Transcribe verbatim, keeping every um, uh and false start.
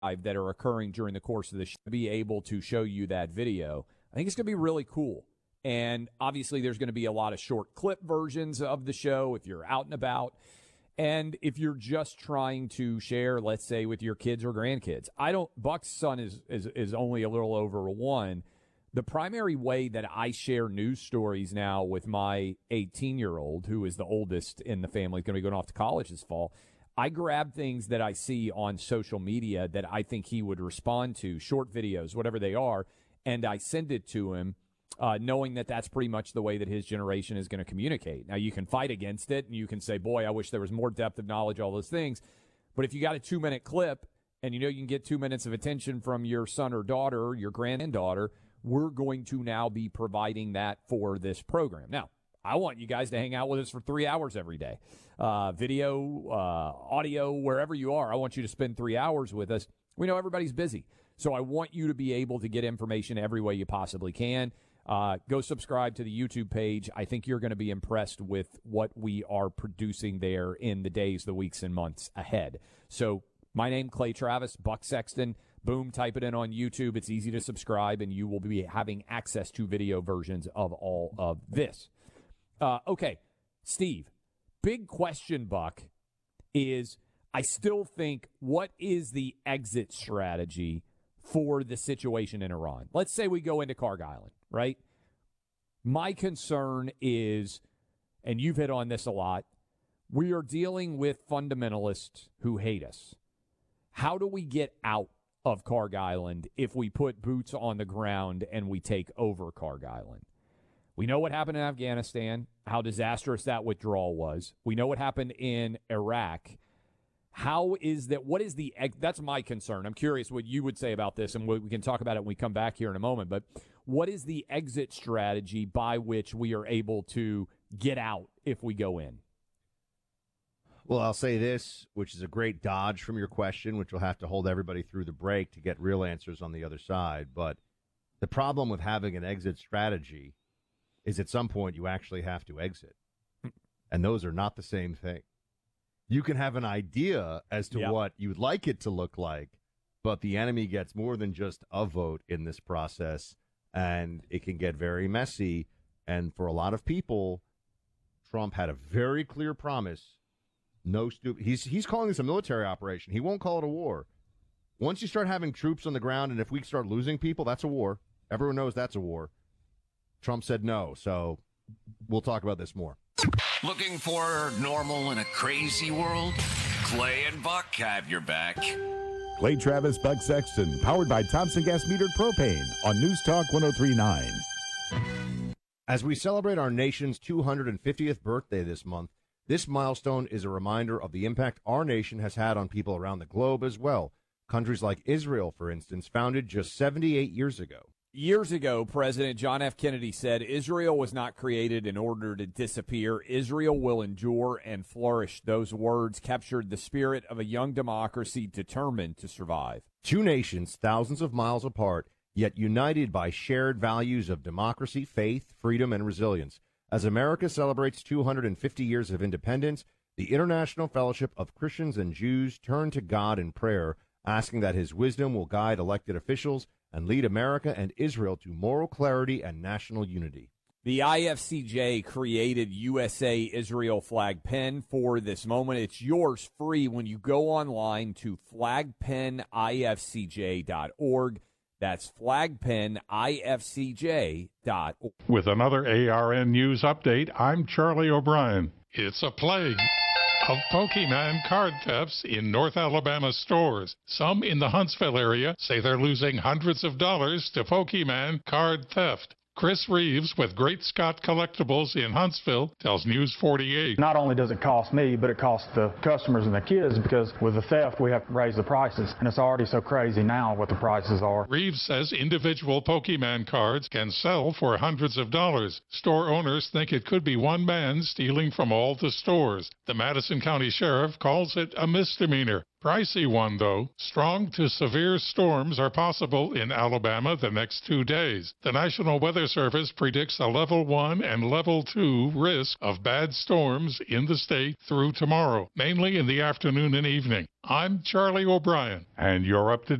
that are occurring during the course of the show, be able to show you that video. I think it's going to be really cool. And obviously there's going to be a lot of short clip versions of the show if you're out and about. And if you're just trying to share, let's say, with your kids or grandkids. I don't, Buck's son is, is, is only a little over one. The primary way that I share news stories now with my eighteen-year-old, who is the oldest in the family, going to be going off to college this fall, I grab things that I see on social media that I think he would respond to, short videos, whatever they are, and I send it to him, uh, knowing that that's pretty much the way that his generation is going to communicate. Now, you can fight against it, and you can say, boy, I wish there was more depth of knowledge, all those things. But if you got a two-minute clip, and you know you can get two minutes of attention from your son or daughter, or your granddaughter, we're going to now be providing that for this program. Now, I want you guys to hang out with us for three hours every day. Uh, video, uh, audio, wherever you are, I want you to spend three hours with us. We know everybody's busy, so I want you to be able to get information every way you possibly can. Uh, go subscribe to the YouTube page. I think you're going to be impressed with what we are producing there in the days, the weeks, and months ahead. So my name, Clay Travis, Buck Sexton. Boom, type it in on YouTube. It's easy to subscribe, and you will be having access to video versions of all of this. Uh, okay, Steve, big question, Buck, is I still think, what is the exit strategy for the situation in Iran? Let's say we go into Kharg Island, right? My concern is, and you've hit on this a lot, we are dealing with fundamentalists who hate us. How do we get out of Kharg Island if we put boots on the ground and we take over Kharg Island? We know what happened in Afghanistan, how disastrous that withdrawal was. We know what happened in Iraq. How is that? What is the, that's my concern. I'm curious what you would say about this, and we can talk about it when we come back here in a moment. But what is the exit strategy by which we are able to get out if we go in? Well, I'll say this, which is a great dodge from your question, which will have to hold everybody through the break to get real answers on the other side. But the problem with having an exit strategy is at some point you actually have to exit. And those are not the same thing. You can have an idea as to yep. what you'd like it to look like, but the enemy gets more than just a vote in this process, and it can get very messy. And for a lot of people, Trump had a very clear promise. No stupid. He's he's calling this a military operation. He won't call it a war. Once you start having troops on the ground, and if we start losing people, that's a war. Everyone knows that's a war. Trump said no, so we'll talk about this more. Looking for normal in a crazy world? Clay and Buck have your back. Clay Travis, Buck Sexton, powered by Thompson Gas Metered Propane on News Talk one oh three point nine. As we celebrate our nation's two hundred fiftieth birthday this month, this milestone is a reminder of the impact our nation has had on people around the globe as well. Countries like Israel, for instance, founded just seventy-eight years ago. Years ago, President John F. Kennedy said, Israel was not created in order to disappear. Israel will endure and flourish. Those words captured the spirit of a young democracy determined to survive. Two nations, thousands of miles apart, yet united by shared values of democracy, faith, freedom, and resilience. As America celebrates two hundred fifty years of independence, the International Fellowship of Christians and Jews turn to God in prayer, asking that his wisdom will guide elected officials and lead America and Israel to moral clarity and national unity. The I F C J created U S A Israel flag pen for this moment. It's yours free when you go online to flag pen I F C J dot org. That's flag pen I F C J dot org. With another A R N News update, I'm Charlie O'Brien. It's a plague of Pokemon card thefts in North Alabama stores. Some in the Huntsville area say they're losing hundreds of dollars to Pokemon card theft. Chris Reeves with Great Scott Collectibles in Huntsville tells News forty-eight. Not only does it cost me, but it costs the customers and the kids, because with the theft, we have to raise the prices. And it's already so crazy now what the prices are. Reeves says individual Pokemon cards can sell for hundreds of dollars. Store owners think it could be one man stealing from all the stores. The Madison County Sheriff calls it a misdemeanor. Pricey one, though. Strong to severe storms are possible in Alabama the next two days. The National Weather Service predicts a level one and level two risk of bad storms in the state through tomorrow, mainly in the afternoon and evening. I'm Charlie O'Brien, and you're up to